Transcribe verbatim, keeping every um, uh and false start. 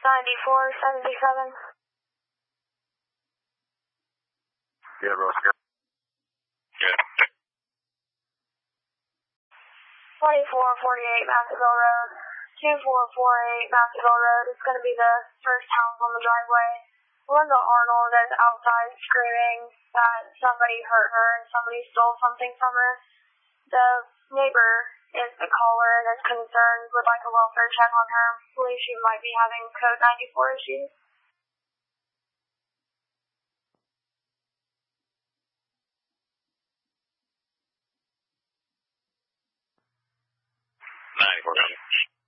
ninety-four seventy-seven. Yeah, Roscoe. Yeah. twenty-four forty-eight Masseyville Road. two four four eight Masseyville Road is going to be the first house on the driveway. Linda Arnold is outside screaming that somebody hurt her and somebody stole something from her. The neighbor is the caller and is concerned, would like a welfare check on her. Believes she might be having code ninety-four issues. ninety-four.